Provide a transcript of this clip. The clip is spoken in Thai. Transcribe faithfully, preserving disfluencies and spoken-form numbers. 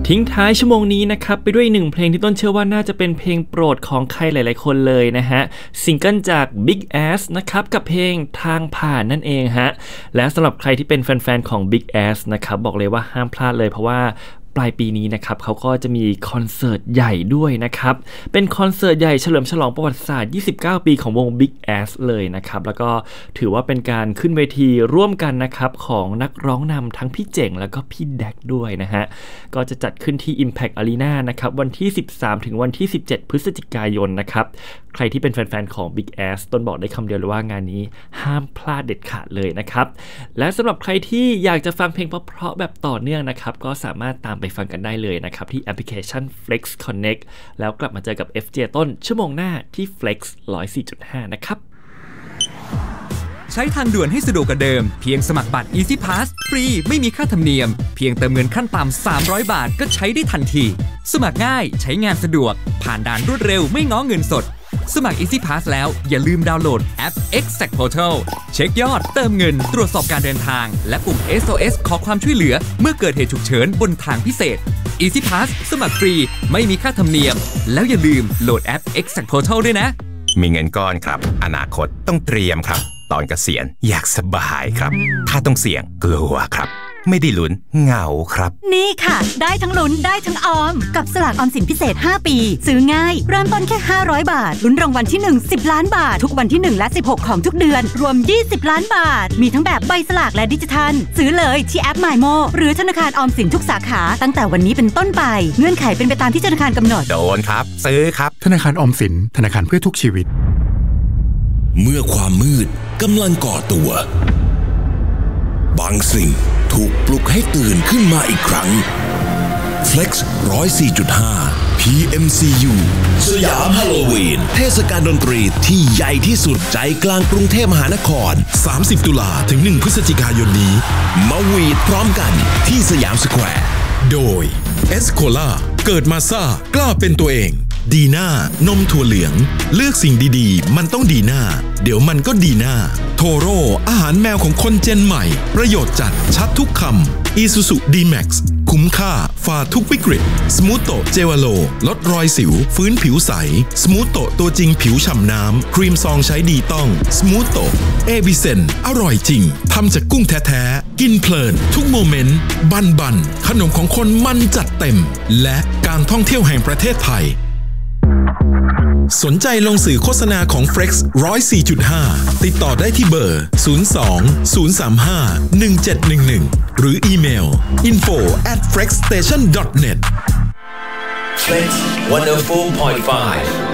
ทิ้งท้ายชั่วโมงนี้นะครับไปด้วยหนึ่งเพลงที่ต้นเชื่อว่าน่าจะเป็นเพลงโปรดของใครหลายๆคนเลยนะฮะซิงเกิลจาก Big Ass นะครับกับเพลงทางผ่านนั่นเองฮะและสำหรับใครที่เป็นแฟนๆของ Big Ass นะครับบอกเลยว่าห้ามพลาดเลยเพราะว่าปลายปีนี้นะครับเขาก็จะมีคอนเสิร์ตใหญ่ด้วยนะครับเป็นคอนเสิร์ตใหญ่เฉลิมฉลองประวัติศาสตร์ยี่สิบเก้าปีของวง Big Ass เลยนะครับแล้วก็ถือว่าเป็นการขึ้นเวทีร่วมกันนะครับของนักร้องนำทั้งพี่เจ๋งแล้วก็พี่แดกด้วยนะฮะก็จะจัดขึ้นที่ Impact Arena นะครับวันที่สิบสามถึงวันที่สิบเจ็ดพฤศจิกายนนะครับใครที่เป็นแฟนๆของ Big Ass ต้นบอกได้คำเดียวเลยว่างานนี้ห้ามพลาดเด็ดขาดเลยนะครับและสำหรับใครที่อยากจะฟังเพลงเพราะๆแบบต่อเนื่องนะครับก็สามารถตามไปฟังกันได้เลยนะครับที่แอปพลิเคชัน Flex Connect แล้วกลับมาเจอกับ เอฟ เจ ต้นชั่วโมงหน้าที่ Flex หนึ่งร้อยสี่จุดห้า นะครับใช้ทางด่วนให้สะดวกกว่าเดิมเพียงสมัครบัตร Easy Pass ฟรีไม่มีค่าธรรมเนียมเพียงเติมเงินขั้นต่ำสามร้อยบาทก็ใช้ได้ทันทีสมัครง่ายใช้งานสะดวกผ่านด่านรวดเร็วไม่ง้อเงินสดสมัคร Easy Pass แล้วอย่าลืมดาวน์โหลดแอป Exact Portal เช็คยอดเติมเงินตรวจสอบการเดินทางและปุ่ม เอส โอ เอส ขอความช่วยเหลือเมื่อเกิดเหตุฉุกเฉินบนทางพิเศษ Easy Pass สมัครฟรีไม่มีค่าธรรมเนียมแล้วอย่าลืมโหลดแอป Exact Portal ด้วยนะมีเงินก้อนครับอนาคตต้องเตรียมครับตอนเกษียณอยากสบายครับถ้าต้องเสี่ยงกลัวครับไม่ได้ลุ้นเหงาครับนี่ค่ะได้ทั้งลุ้นได้ทั้งออมกับสลากออมสินพิเศษห้าปีซื้อง่ายเริ่มต้นแค่ห้าร้อยบาทลุ้นรางวัลที่หนึ่ง สิบล้านบาททุกวันที่หนึ่งและสิบหกของทุกเดือนรวมยี่สิบล้านบาทมีทั้งแบบใบสลากและดิจิทัลซื้อเลยที่แอป มายโม หรือธนาคารออมสินทุกสาขาตั้งแต่วันนี้เป็นต้นไปเงื่อนไขเป็นไปตามที่ธนาคารกำหนดโดนครับซื้อครับธนาคารออมสินธนาคารเพื่อทุกชีวิตเมื่อความมืดกำลังก่อตัวบางสิ่งถูกปลุกให้ตื่นขึ้นมาอีกครั้ง Flex หนึ่งร้อยสี่จุดห้า พี เอ็ม ซี ยู สยามฮาโลวีนเทศกาลดนตรีที่ใหญ่ที่สุดใจกลางกรุงเทพมหานครสามสิบตุลาถึงหนึ่งพฤศจิกายนนี้มาวีดพร้อมกันที่สยามสแควร์โดยเอสโคล่าเกิดมาซ่ากล้าเป็นตัวเองดีน่านมถั่วเหลืองเลือกสิ่งดีๆมันต้องดีน่าเดี๋ยวมันก็ดีน่าโทโร่อาหารแมวของคนเจนใหม่ประโยชน์จัดชัดทุกคำ Isuzu ดี แม็กซ์ คุ้มค่าฝ่าทุกวิกฤตสมูทโตเจวาโลลดรอยสิวฟื้นผิวใสสมูทโตตัวจริงผิวฉ่ำน้ำครีมซองใช้ดีต้องสมูทโตเอบิเซนอร่อยจริงทำจากกุ้งแท้ๆกินเพลินทุกโมเมนต์บันบันขนมของคนมันจัดเต็มและการท่องเที่ยวแห่งประเทศไทยสนใจลงสื่อโฆษณาของ Flex หนึ่งร้อยสี่จุดห้า ติดต่อได้ที่เบอร์ ศูนย์ สอง ศูนย์ สาม ห้า หนึ่ง เจ็ด หนึ่ง หนึ่ง หรืออีเมล อินโฟ แอท เฟล็กส สเตชัน ดอท เน็ต Flex หนึ่งศูนย์สี่จุดห้า